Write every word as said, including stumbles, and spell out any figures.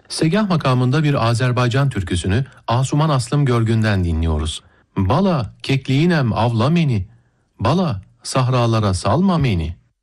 Segah makamında bir Azerbaycan türküsünü Asuman Aslım Görgün'den dinliyoruz. Bala, kekliğinem avla beni, bala, sahralara salma beni.